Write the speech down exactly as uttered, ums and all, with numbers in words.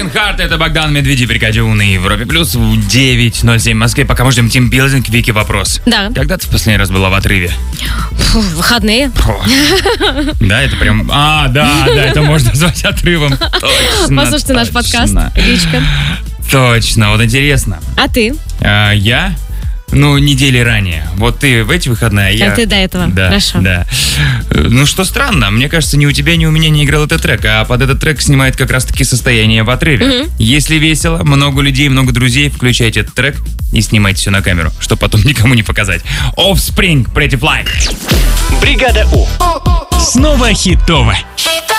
Харт, это Богдан Медведев, Рикадио на Европе Плюс в девять ноль семь в Москве. Пока мы ждем тимбилдинг, Вики, вопрос. Да. Когда ты в последний раз была в отрыве? Фу, выходные. О, да, это прям... А, да, да, это можно назвать отрывом. Точно, Послушайте наш подкаст, точно. личка. Точно, вот интересно. А ты? А, я? Ну, недели ранее. Вот ты в эти выходные, а я... А ты до этого. Да, Хорошо. да. Ну, что странно, мне кажется, ни у тебя, ни у меня не играл этот трек, а под этот трек снимает как раз-таки состояние в отрыве. Угу. Если весело, много людей, много друзей, включайте этот трек и снимайте все на камеру, чтобы потом никому не показать. Offspring, Pretty Fly. Бригада У. Снова хитово.